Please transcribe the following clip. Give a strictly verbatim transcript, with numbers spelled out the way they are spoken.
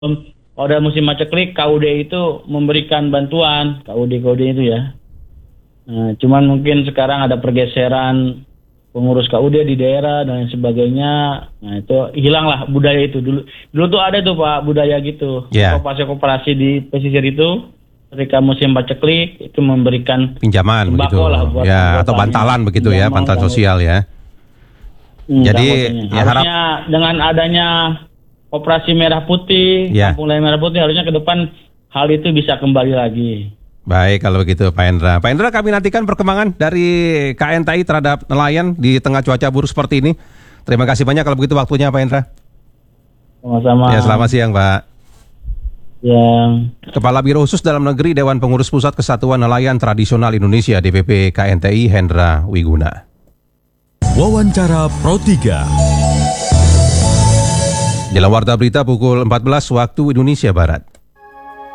kalau ada musim paceklik, K U D itu memberikan bantuan, K U D-K U D itu ya. Nah, cuman mungkin sekarang ada pergeseran pengurus K U D di daerah dan lain sebagainya. Nah, itu hilanglah budaya itu. Dulu dulu tuh ada tuh Pak budaya gitu. Yeah. Koperasi-koperasi di pesisir itu ketika musim paceklik itu memberikan pinjaman begitu. Lah buat ya, atau bantalan begitu ya, bantalan sosial ya. Hmm, Jadi ya harap harusnya dengan adanya Operasi Merah Putih, ya. Kampung Nelayan Merah Putih, harusnya ke depan hal itu bisa kembali lagi. Baik kalau begitu Pak Hendra. Pak Hendra, kami nantikan perkembangan dari K N T I terhadap nelayan di tengah cuaca buruk seperti ini. Terima kasih banyak kalau begitu waktunya Pak Hendra. Sama-sama. Ya, selamat siang Pak. Yang Kepala Biro Khusus Dalam Negeri Dewan Pengurus Pusat Kesatuan Nelayan Tradisional Indonesia D P P K N T I Hendra Wiguna. Wawancara Pro tiga. Dalam Warta Berita pukul empat belas waktu Indonesia Barat.